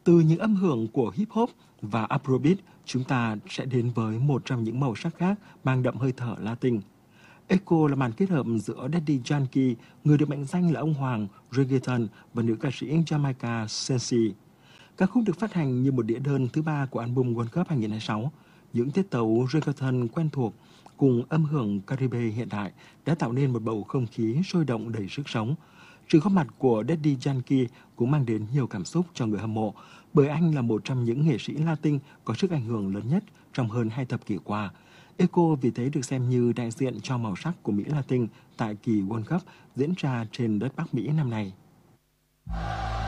Từ những âm hưởng của hip hop và Afrobeat, chúng ta sẽ đến với một trong những màu sắc khác mang đậm hơi thở Latin. Echo là màn kết hợp giữa Daddy Yankee, người được mệnh danh là ông hoàng reggaeton, và nữ ca sĩ Jamaica Sensi. Ca khúc được phát hành như một đĩa đơn thứ ba của album World Cup 2026. Những tiết tấu reggaeton quen thuộc cùng âm hưởng Caribe hiện đại đã tạo nên một bầu không khí sôi động đầy sức sống. Sự góp mặt của Daddy Yankee cũng mang đến nhiều cảm xúc cho người hâm mộ, bởi anh là một trong những nghệ sĩ Latin có sức ảnh hưởng lớn nhất trong hơn 2 thập kỷ qua. Echo vì thế được xem như đại diện cho màu sắc của Mỹ Latin tại kỳ World Cup diễn ra trên đất Bắc Mỹ năm nay.